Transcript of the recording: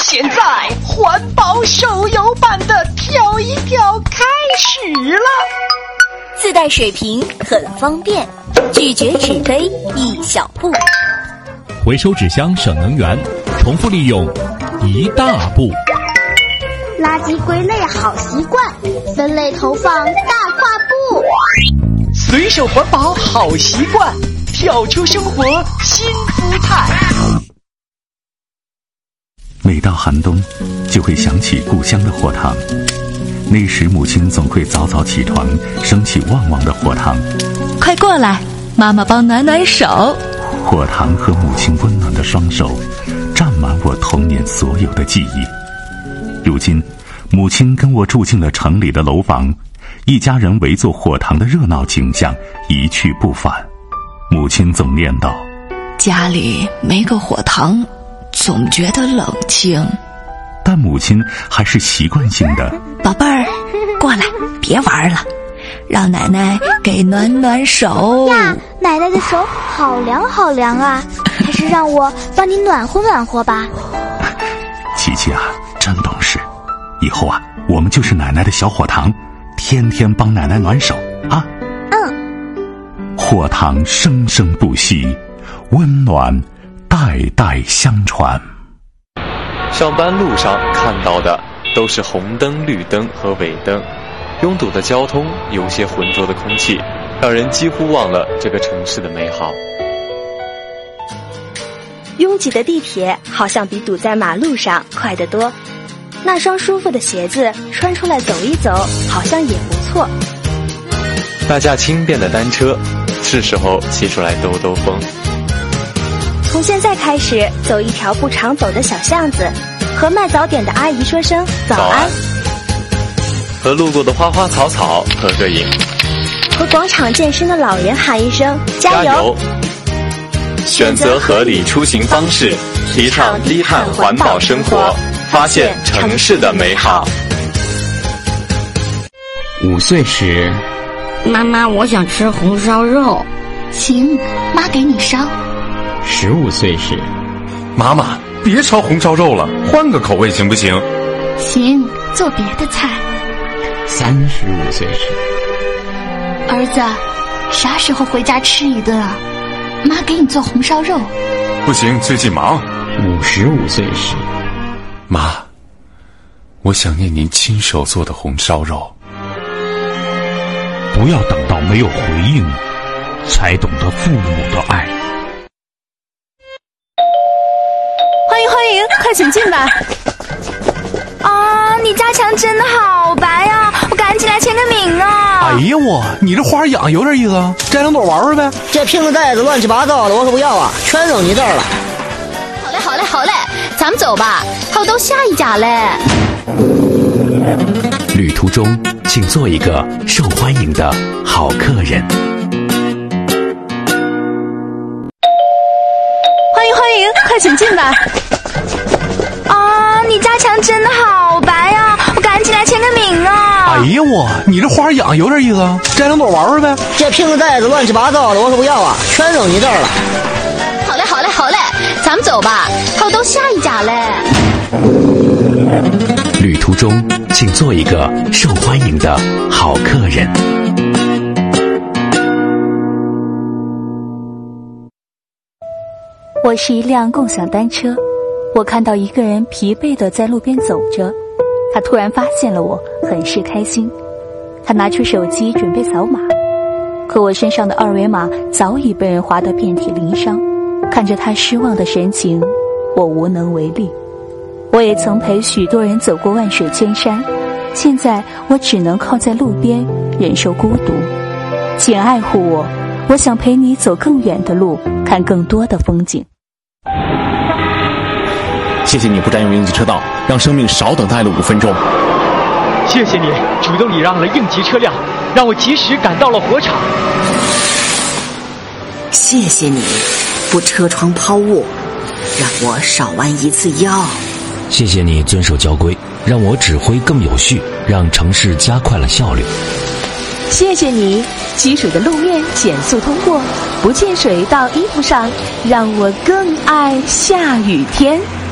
现在环保手游版的跳一跳开始了， 自带水瓶很方便，拒绝纸堆一小步， 回收纸箱省能源，重复利用一大步。 垃圾归类好习惯，分类投放大跨步。 随手环保好习惯，跳出生活新姿态。 每到寒冬，就会想起故乡的火塘。那时母亲总会早早起床，升起旺旺的火塘。 快过来，妈妈帮暖暖手。 火塘和母亲温暖的双手，占满我童年所有的记忆。如今，母亲跟我住进了城里的楼房，一家人围坐火塘的热闹景象一去不返。母亲总念叨： 家里没个火塘，总觉得冷清。 但母亲还是习惯性的： 宝贝儿，过来，别玩了，让奶奶给暖暖手呀。奶奶的手好凉好凉啊，还是让我帮你暖和暖和吧。 琪琪啊，真懂事，以后啊，我们就是奶奶的小火塘，天天帮奶奶暖手啊。火塘生生不息，温暖代代相传。 上班路上看到的都是红灯、绿灯和尾灯，拥堵的交通，有些浑浊的空气，让人几乎忘了这个城市的美好。 拥挤的地铁好像比堵在马路上快得多，那双舒服的鞋子穿出来走一走，好像也不错。 那架轻便的单车，是时候骑出来兜兜风。 从现在开始，走一条不常走的小巷子，和卖早点的阿姨说声早安， 和路过的花花草草合个影， 和广场健身的老人喊一声加油。 选择合理出行方式，提倡低碳环保生活，发现城市的美好。 5岁时， 妈妈，我想吃红烧肉。 行，妈给你烧。 15岁时， 妈妈，别烧红烧肉了，换个口味行不行？ 行，做别的菜。 35岁时， 儿子，啥时候回家吃一顿啊？妈给你做红烧肉。 不行，最近忙。 55岁时， 妈，我想念您亲手做的红烧肉。 不要等到没有回应，才懂得父母的爱。 欢迎，快请进吧。 啊，你家墙真的好白啊，我赶紧来签个名啊。 哎呀我，你这花养有点意思啊，摘2朵玩玩呗。 这瓶子袋子乱七八糟的，我可不要啊，全扔你这儿了。 好嘞，咱们走吧，还有到下一家嘞。 旅途中，请做一个受欢迎的好客人。 欢迎，快请进吧。 啊，你家墙真的好白啊，我赶紧来签个名啊。 哎呀我，你这花养有点意思啊，摘2朵玩玩呗。 这瓶子袋子乱七八糟的，我可不要啊，全扔你这儿了。 好嘞，咱们走吧，还有到下一家嘞。 旅途中，请做一个受欢迎的好客人。 我是一辆共享单车，我看到一个人疲惫地在路边走着，他突然发现了我，很是开心。他拿出手机准备扫码，可我身上的2维码早已被人划得遍体鳞伤。看着他失望的神情，我无能为力。我也曾陪许多人走过万水千山，现在我只能靠在路边忍受孤独。请爱护我，我想陪你走更远的路，看更多的风景。 谢谢你不占用应急车道，让生命少等待了5分钟。 谢谢你主动礼让了应急车辆，让我及时赶到了火场。 谢谢你不车窗抛物，让我少弯1次腰。 谢谢你遵守交规，让我指挥更有序，让城市加快了效率。 谢谢你积水的路面减速通过，不溅水到衣服上，让我更爱下雨天。